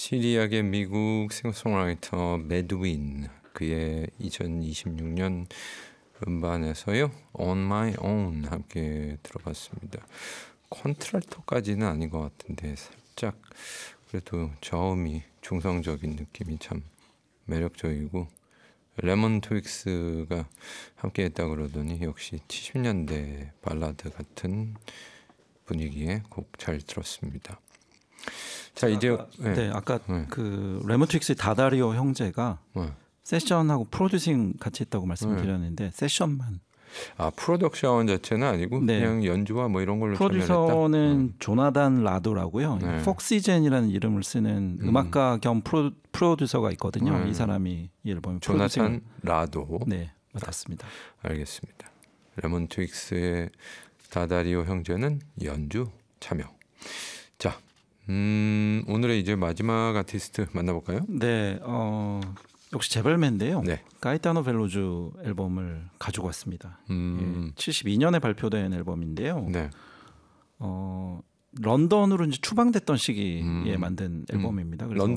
시리아계 미국 싱어송라이터 매드윈 그의 2026년 음반에서요 On My Own 함께 들어봤습니다. 콘트랄토까지는 아닌 것 같은데 살짝 그래도 저음이 중성적인 느낌이 참 매력적이고 레몬 트윅스가 함께했다 그러더니 역시 70년대 발라드 같은 분위기의 곡 잘 들었습니다. 자 이제 아까 그 레몬 트윅스의 다다리오 형제가 세션하고 프로듀싱 같이 했다고 말씀드렸는데 세션만. 프로덕션 자체는 아니고 그냥 연주와 뭐 이런 걸로 프로듀서는 조나단 라도라고요. 폭시젠이라는 이름을 쓰는 음악가 겸 프로듀서가 있거든요. 이 사람이 이 앨범 조나단 라도. 네, 맡았습니다. 알겠습니다. 레몬 트윅스의 다다리오 형제는 연주 참여. 자, 오늘의 이제 마지막 아티스트 만나볼까요? 네, 역시 제벌맨인데요. 네. 가이타노 벨로주 앨범을 가지고 왔습니다. 72년에 발표된 앨범인데요. 네. 런던으로 이제 추방됐던 시기에 만든 앨범입니다. 그래서